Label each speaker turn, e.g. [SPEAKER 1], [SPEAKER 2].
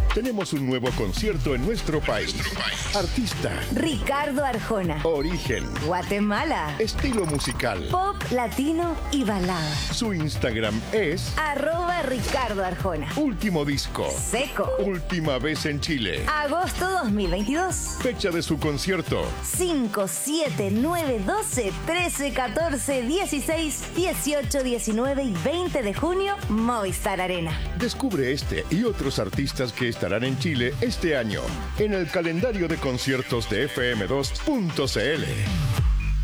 [SPEAKER 1] Tenemos un nuevo concierto en nuestro país. Artista.
[SPEAKER 2] Ricardo Arjona.
[SPEAKER 1] Origen.
[SPEAKER 2] Guatemala.
[SPEAKER 1] Estilo musical.
[SPEAKER 2] Pop, latino y balada.
[SPEAKER 1] Su Instagram es
[SPEAKER 2] @Ricardo Arjona.
[SPEAKER 1] Último disco.
[SPEAKER 2] Seco.
[SPEAKER 1] Última vez en Chile.
[SPEAKER 2] Agosto 2022.
[SPEAKER 1] Fecha de su concierto.
[SPEAKER 2] 5, 7, 9, 12, 13, 14, 16, 18, 19 y 20 de junio, Movistar Arena.
[SPEAKER 1] Descubre este y otros artistas que estarán en Chile este año en el calendario de conciertos de fm2.cl.